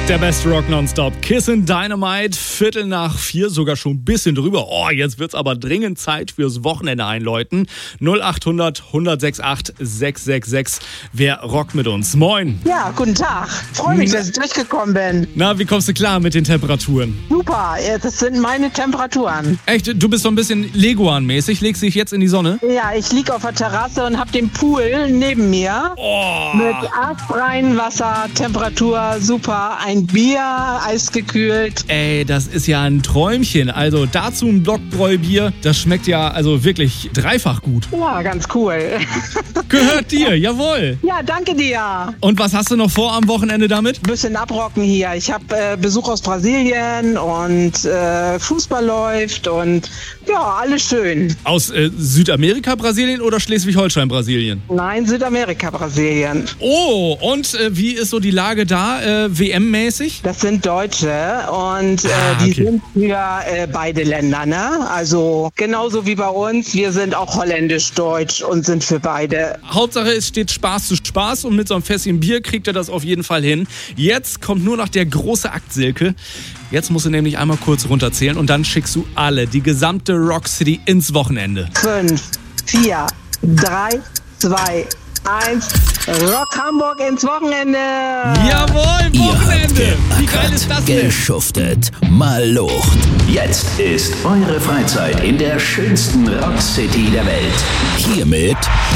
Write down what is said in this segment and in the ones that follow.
Der beste Rock nonstop. Kissin' Dynamite, 3:45, sogar schon ein bisschen drüber. Oh, jetzt wird's aber dringend Zeit fürs Wochenende einläuten. 0800 1068 666. Wer rockt mit uns? Moin. Ja, guten Tag. Freue mich, dass ich durchgekommen bin. Na, wie kommst du klar mit den Temperaturen? Super, das sind meine Temperaturen. Echt, du bist so ein bisschen Leguan-mäßig. Legst dich jetzt in die Sonne? Ja, ich liege auf der Terrasse und habe den Pool neben mir. Oh. Mit astreinem Wasser, Temperatur super, ein Bier, eisgekühlt. Ey, das ist ja ein Träumchen. Also dazu ein Blockbräu-Bier, das schmeckt ja also wirklich dreifach gut. Ja, ganz cool. Gehört dir, jawohl. Ja, danke dir. Und was hast du noch vor am Wochenende damit? Bisschen abrocken hier. Ich habe Besuch aus Brasilien und Fußball läuft und ja, alles schön. Aus Südamerika, Brasilien oder Schleswig-Holstein, Brasilien? Nein, Südamerika, Brasilien. Oh, und wie ist so die Lage da, WM-mäßig? Das sind Deutsche und die sind für beide Länder, ne? Also genauso wie bei uns, wir sind auch holländisch-deutsch und sind für beide. Hauptsache, es steht Spaß zu Spaß und mit so einem Fässchen Bier kriegt er das auf jeden Fall hin. Jetzt kommt nur noch der große Akt, Silke. Jetzt musst du nämlich einmal kurz runterzählen und dann schickst du alle, die gesamte Rock City ins Wochenende. 5, 4, 3, 2, 1, Rock Hamburg ins Wochenende! Jawohl, Wochenende! Wie geil ist das denn? Geschuftet, mal Lucht. Jetzt ist eure Freizeit in der schönsten Rock City der Welt. Hiermit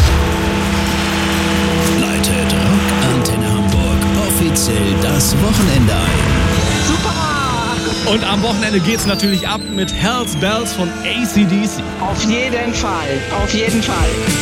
leitet Rock Antenne Hamburg offiziell das Wochenende ein. Super! Und am Wochenende geht's natürlich ab mit Hell's Bells von AC/DC. Auf jeden Fall, auf jeden Fall.